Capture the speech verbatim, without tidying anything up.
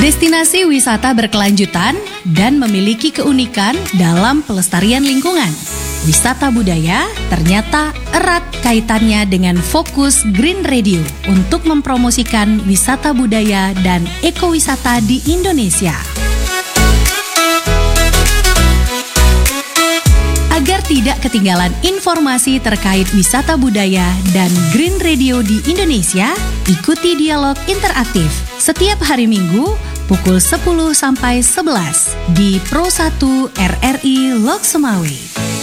Destinasi wisata berkelanjutan dan memiliki keunikan dalam pelestarian lingkungan. Wisata budaya ternyata erat kaitannya dengan fokus Green Radio untuk mempromosikan wisata budaya dan ekowisata di Indonesia. Agar tidak ketinggalan informasi terkait wisata budaya dan Green Radio di Indonesia, ikuti dialog interaktif setiap hari Minggu pukul sepuluh sampai sebelas di Pro satu R R I Lok Sumawe.